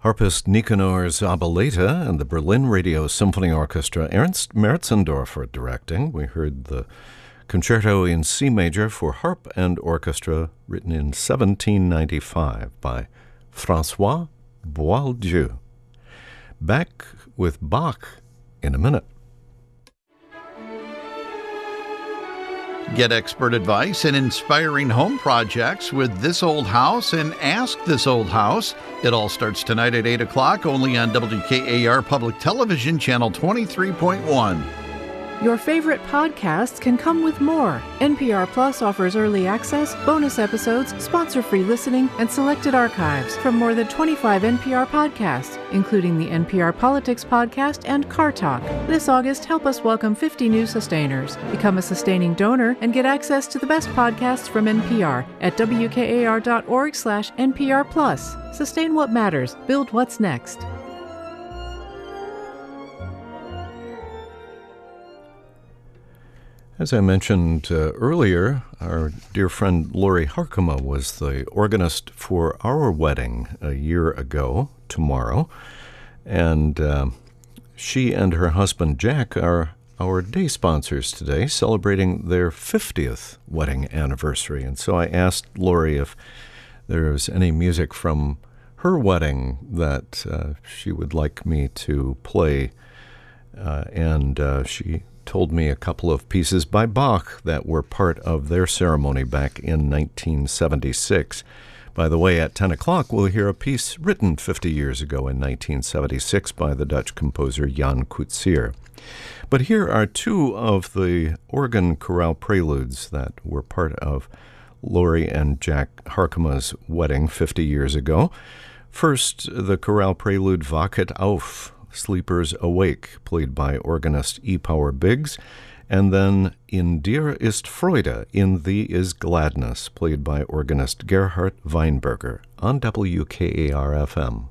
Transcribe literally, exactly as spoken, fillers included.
Harpist Nicanor Zabaleta and the Berlin Radio Symphony Orchestra, Ernst Merzendorfer directing. We heard the Concerto in C major for harp and orchestra, written in seventeen ninety-five by François Boieldieu. Back with Bach in a minute. Get expert advice and inspiring home projects with This Old House and Ask This Old House. It all starts tonight at eight o'clock, only on W K A R Public Television, Channel twenty-three point one. Your favorite podcasts can come with more. N P R Plus offers early access, bonus episodes, sponsor-free listening, and selected archives from more than twenty-five N P R podcasts, including the N P R Politics Podcast and Car Talk. This August, help us welcome fifty new sustainers. Become a sustaining donor and get access to the best podcasts from N P R at W K A R dot org slash N P R Plus. Sustain what matters. Build what's next. As I mentioned uh, earlier, our dear friend Lori Harkema was the organist for our wedding a year ago tomorrow, and uh, she and her husband Jack are our day sponsors today, celebrating their fiftieth wedding anniversary. And so I asked Lori if there's any music from her wedding that uh, she would like me to play, uh, and uh, she told me a couple of pieces by Bach that were part of their ceremony back in nineteen seventy-six. By the way, at ten o'clock, we'll hear a piece written fifty years ago in nineteen seventy-six by the Dutch composer Jan Coetzee. But here are two of the organ chorale preludes that were part of Lori and Jack Harkema's wedding fifty years ago. First, the chorale prelude Wachet auf, Sleepers Awake, played by organist E. Power Biggs, and then In dir ist Freude, In thee is Gladness, played by organist Gerhard Weinberger on W K A R F M.